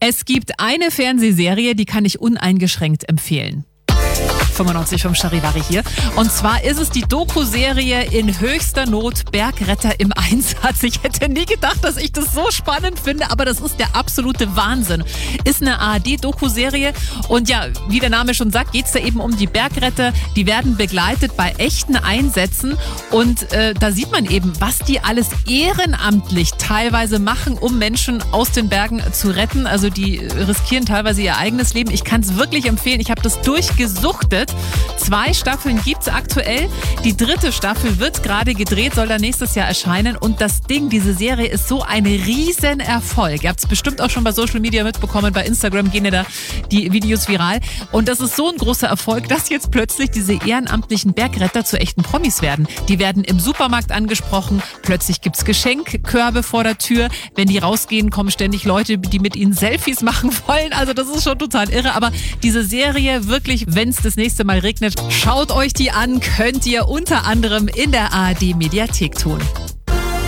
Es gibt eine Fernsehserie, die kann ich uneingeschränkt empfehlen. 95 vom Charivari hier. Und zwar ist es die Doku-Serie In höchster Not, Bergretter im Einsatz. Ich hätte nie gedacht, dass ich das so spannend finde, aber das ist der absolute Wahnsinn. Ist eine ARD-Doku-Serie und ja, wie der Name schon sagt, geht es da eben um die Bergretter. Die werden begleitet bei echten Einsätzen und da sieht man eben, was die alles ehrenamtlich teilweise machen, um Menschen aus den Bergen zu retten. Also die riskieren teilweise ihr eigenes Leben. Ich kann es wirklich empfehlen. Ich habe das durchgesuchtet. 2 Staffeln gibt's aktuell. Die 3. Staffel wird gerade gedreht, soll dann nächstes Jahr erscheinen. Und das Ding, diese Serie ist so ein Riesenerfolg. Ihr habt es bestimmt auch schon bei Social Media mitbekommen. Bei Instagram gehen ja da die Videos viral. Und das ist so ein großer Erfolg, dass jetzt plötzlich diese ehrenamtlichen Bergretter zu echten Promis werden. Die werden im Supermarkt angesprochen. Plötzlich gibt's Geschenkkörbe vor der Tür. Wenn die rausgehen, kommen ständig Leute, die mit ihnen Selfies machen wollen. Also das ist schon total irre. Aber diese Serie wirklich, wenn es das nächste Mal regnet, schaut euch die an, könnt ihr unter anderem in der ARD Mediathek tun.